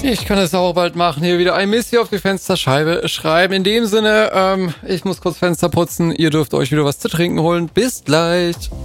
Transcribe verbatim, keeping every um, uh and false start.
Ich kann es auch bald machen. Hier wieder ein Mist hier auf die Fensterscheibe schreiben. In dem Sinne, ähm, ich muss kurz Fenster putzen. Ihr dürft euch wieder was zu trinken holen. Bis gleich.